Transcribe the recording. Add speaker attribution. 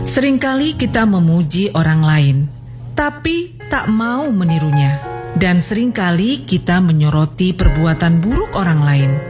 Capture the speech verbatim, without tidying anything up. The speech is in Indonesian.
Speaker 1: Seringkali kita memuji orang lain, tapi tak mau menirunya. Dan seringkali kita menyoroti perbuatan buruk orang lain,